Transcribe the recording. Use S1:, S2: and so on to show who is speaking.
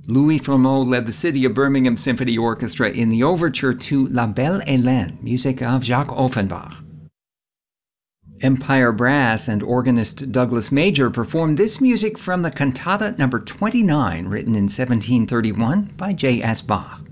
S1: Louis Frémaux led the City of Birmingham Symphony Orchestra in the overture to La Belle Hélène, music of Jacques Offenbach. Empire Brass and organist Douglas Major performed this music from the Cantata No. 29, written in 1731 by J.S. Bach.